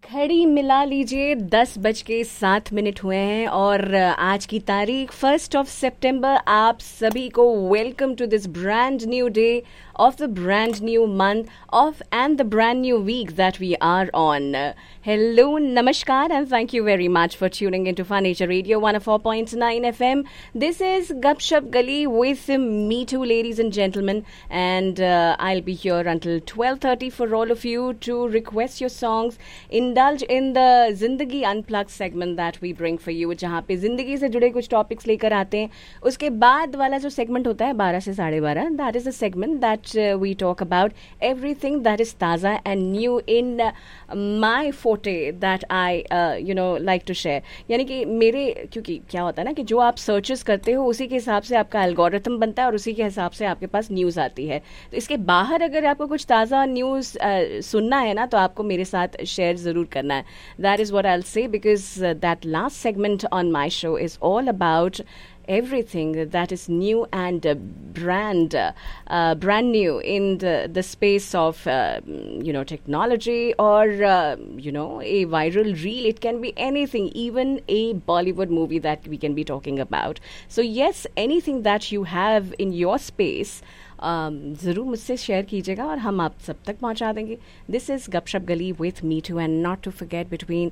घड़ी मिला लीजिए 10:07 हुए हैं और आज की तारीख 1 सितंबर। आप सभी को welcome to this brand new day of the brand new month of and the brand new week that we are on. Hello, namaskar, and thank you very much for tuning into Fun Nature Radio 104.9 FM. This is Gupshup Gali with me too, ladies and gentlemen, and I'll be here until 12:30 for all of you to request your songs. Indulge in the Zindagi Unplugged segment that we bring for you, जहाँ पे जिंदगी से जुड़े कुछ topics लेकर आते हैं. उसके बाद वाला जो सेगमेंट होता है 12 से 12:30, that is a segment that we talk about everything that is taza and new in my forte that I like to share. यानी कि मेरे, क्योंकि क्या होता है ना कि जो आप सर्चेस करते हो उसी के हिसाब से आपका एल्गोरिथम बनता है और उसी के हिसाब से आपके पास न्यूज़ आती है. तो इसके बाहर अगर आपको कुछ ताज़ा न्यूज़ सुनना है ना, तो आपको मेरे साथ शेयर ज़रूर करना है. That is what I will say, because that last segment on my show is all about everything that is new and brand new in the space of technology or a viral reel. It can be anything, even a Bollywood movie that we can be talking about. So yes, anything that you have in your space, ज़रूर मुझसे share कीजिएगा और हम आप सब तक पहुंचा देंगे. दिस इज़ गपशप गली with me to, and not to forget between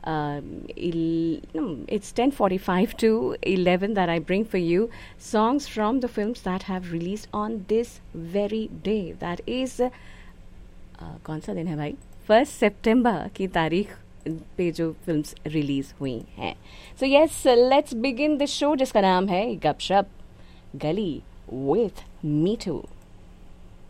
it's 10:45 to 11 that I bring for you songs from the films that have released on this very day. That is कौन सा दिन है भाई? 1 सितंबर की तारीख पे जो फिल्म्स रिलीज हुई हैं. So yes, let's begin this show जिसका नाम है गपशप गली with Me Too.